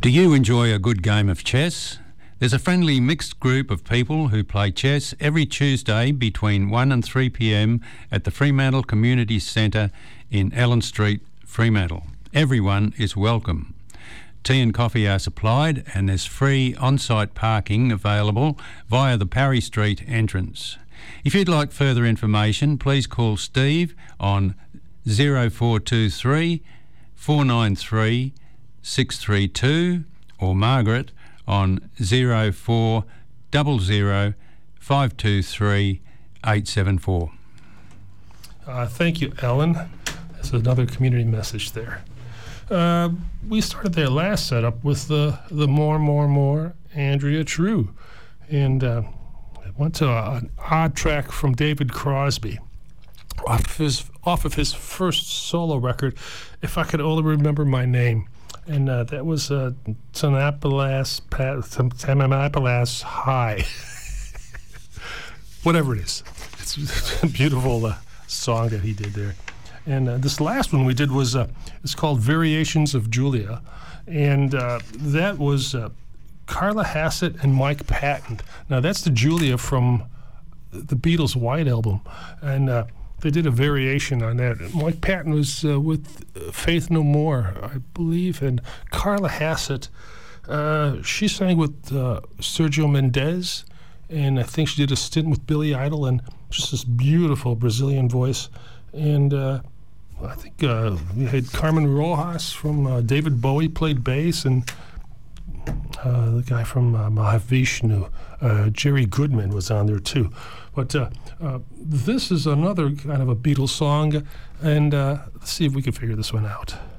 Do you enjoy a good game of chess? There's a friendly mixed group of people who play chess every Tuesday between 1 and 3 p.m. at the Fremantle Community Centre in Ellen Street, Fremantle. Everyone is welcome. Tea and coffee are supplied and there's free on-site parking available via the Parry Street entrance. If you'd like further information, please call Steve on 0423 493 632 or Margaret on 0400 523 874. Thank you, Ellen. That's another community message there. We started their last setup with the More, Andrea True. And I went to an odd track from David Crosby off of his first solo record, If I Could Only Remember My Name. And that was Tamapalas High. Whatever it is. It's a beautiful song that he did there. And this last one we did was it's called Variations of Julia. And that was Carla Hassett and Mike Patton. Now, that's the Julia from the Beatles' White Album. And they did a variation on that. Mike Patton was with Faith No More, I believe, and Carla Hassett, she sang with Sergio Mendes, and I think she did a stint with Billy Idol, and just this beautiful Brazilian voice. And I think we had Carmen Rojas from David Bowie played bass, and the guy from Mahavishnu, Jerry Goodman, was on there too. But this is another kind of a Beatles song, and let's see if we can figure this one out.